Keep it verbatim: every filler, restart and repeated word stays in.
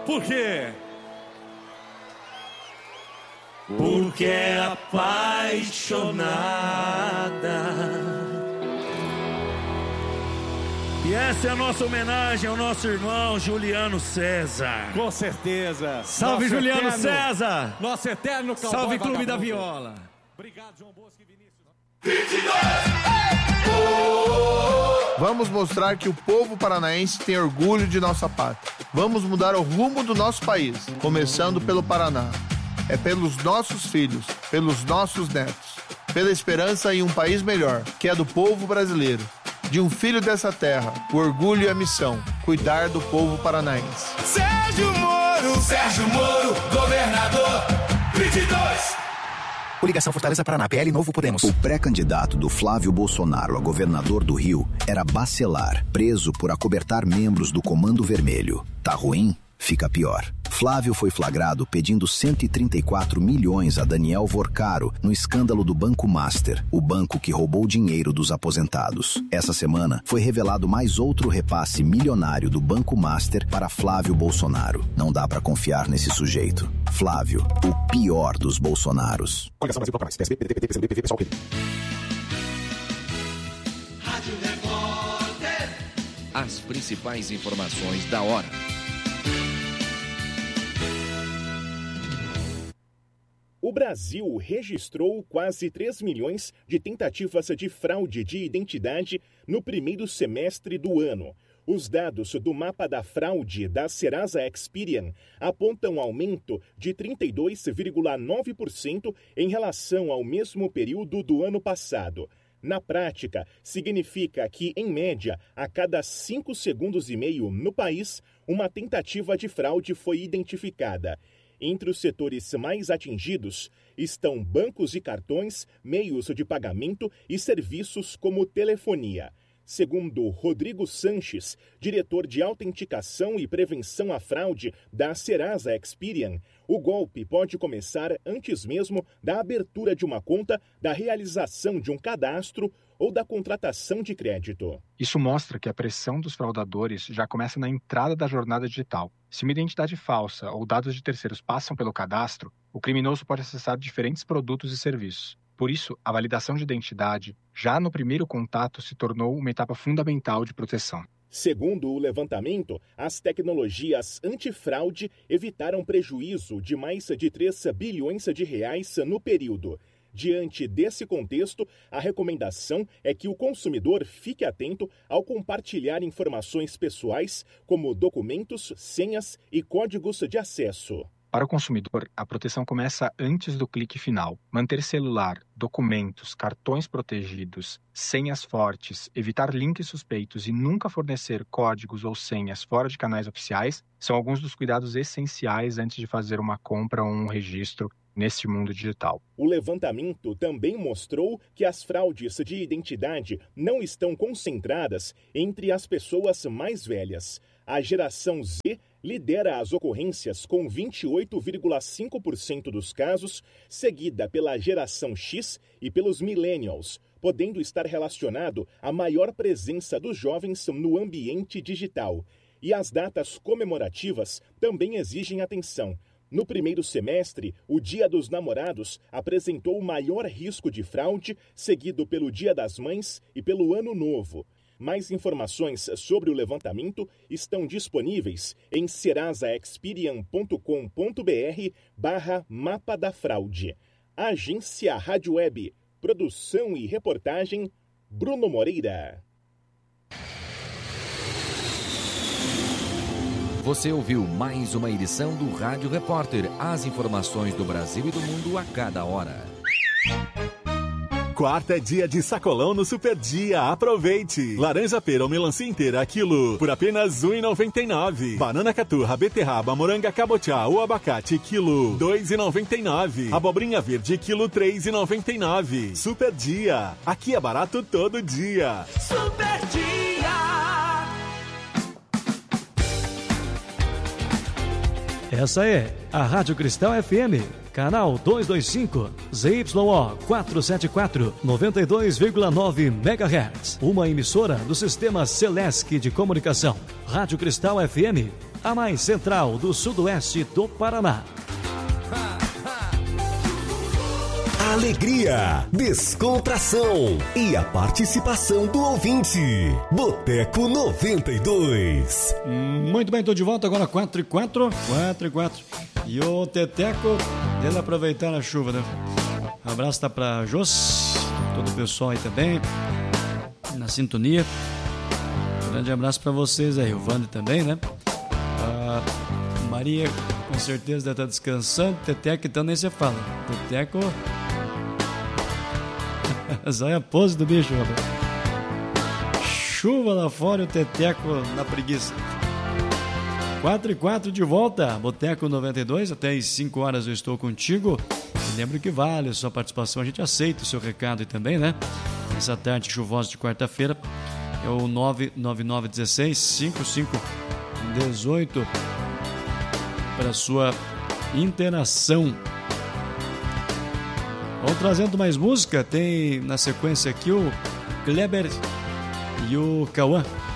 Por quê? Porque é apaixonada. E essa é a nossa homenagem ao nosso irmão Juliano César. Com certeza. Salve, nosso Juliano eterno, César. Nosso eterno cowboy. Salve, Clube da Viola. Obrigado, João Bosco e Vinícius. vinte e dois! Vamos mostrar que o povo paranaense tem orgulho de nossa pátria. Vamos mudar o rumo do nosso país, começando pelo Paraná. É pelos nossos filhos, pelos nossos netos, pela esperança em um país melhor, que é do povo brasileiro. De um filho dessa terra, o orgulho e a missão, cuidar do povo paranaense. Sérgio Moro, Sérgio Moro, governador, vinte e dois. Coligação Fortaleza Paraná, P L Novo Podemos. O pré-candidato do Flávio Bolsonaro a governador do Rio era Bacelar, preso por acobertar membros do Comando Vermelho. Tá ruim? Fica pior. Flávio foi flagrado pedindo cento e trinta e quatro milhões a Daniel Vorcaro no escândalo do Banco Master, o banco que roubou dinheiro dos aposentados. Essa semana foi revelado mais outro repasse milionário do Banco Master para Flávio Bolsonaro. Não dá pra confiar nesse sujeito. Flávio, o pior dos Bolsonaros. Coligação Brasil Proclamais, P S B, P D T, P C B, P V, P S O L, P D. Rádio Repórter. As principais informações da hora. O Brasil registrou quase três milhões de tentativas de fraude de identidade no primeiro semestre do ano. Os dados do mapa da fraude da Serasa Experian apontam aumento de trinta e dois vírgula nove por cento em relação ao mesmo período do ano passado. Na prática, significa que, em média, a cada cinco segundos e meio no país, uma tentativa de fraude foi identificada. Entre os setores mais atingidos estão bancos e cartões, meios de pagamento e serviços como telefonia. Segundo Rodrigo Sanches, diretor de autenticação e prevenção à fraude da Serasa Experian, o golpe pode começar antes mesmo da abertura de uma conta, da realização de um cadastro ou da contratação de crédito. Isso mostra que a pressão dos fraudadores já começa na entrada da jornada digital. Se uma identidade falsa ou dados de terceiros passam pelo cadastro, o criminoso pode acessar diferentes produtos e serviços. Por isso, a validação de identidade, já no primeiro contato, se tornou uma etapa fundamental de proteção. Segundo o levantamento, as tecnologias antifraude evitaram prejuízo de mais de três bilhões de reais no período. Diante desse contexto, a recomendação é que o consumidor fique atento ao compartilhar informações pessoais, como documentos, senhas e códigos de acesso. Para o consumidor, a proteção começa antes do clique final. Manter celular, documentos, cartões protegidos, senhas fortes, evitar links suspeitos e nunca fornecer códigos ou senhas fora de canais oficiais são alguns dos cuidados essenciais antes de fazer uma compra ou um registro neste mundo digital. O levantamento também mostrou que as fraudes de identidade não estão concentradas entre as pessoas mais velhas. A geração Z lidera as ocorrências com vinte e oito vírgula cinco por cento dos casos, seguida pela geração X e pelos millennials, podendo estar relacionado à maior presença dos jovens no ambiente digital. E as datas comemorativas também exigem atenção. No primeiro semestre, o Dia dos Namorados apresentou o maior risco de fraude, seguido pelo Dia das Mães e pelo Ano Novo. Mais informações sobre o levantamento estão disponíveis em serasaexperian.com.br barra mapa da fraude. Agência Rádio Web. Produção e reportagem, Bruno Moreira. Você ouviu mais uma edição do Rádio Repórter. As informações do Brasil e do mundo a cada hora. Quarta é dia de sacolão no Super Dia. Aproveite! Laranja pera ou melancia inteira, quilo, por apenas um real e noventa e nove centavos. Banana caturra, beterraba, moranga cabotiá ou abacate, quilo, dois reais e noventa e nove centavos. Abobrinha verde, quilo, três reais e noventa e nove centavos. Super Dia. Aqui é barato todo dia. Super Dia. Essa é a Rádio Cristal F M, canal duzentos e vinte e cinco, Z Y O quatrocentos e setenta e quatro, noventa e dois vírgula nove megahertz. Uma emissora do sistema Celesc de comunicação. Rádio Cristal F M, a mais central do sudoeste do Paraná. Alegria, descontração e a participação do ouvinte. Boteco noventa e dois. Muito bem, estou de volta agora, quatro e quatro. quatro e quatro. E o Teteco, ele aproveitar a chuva, né? Um abraço tá pra Jos, todo o pessoal aí também, na sintonia. Um grande abraço pra vocês aí, o Wander também, né? A Maria, com certeza, deve estar descansando. Teteco, então nem se fala. Teteco. Só é a pose do bicho, rapaz. Chuva lá fora e o Teteco na preguiça. quatro e quatro de volta, Boteco noventa e dois, até às cinco horas eu estou contigo. E lembro que vale a sua participação, a gente aceita o seu recado e também, né? Essa tarde chuvosa de quarta-feira é o nove nove nove um seis cinco cinco um oito para sua interação. Vamos trazendo mais música, tem na sequência aqui o Kleber e o Cauã.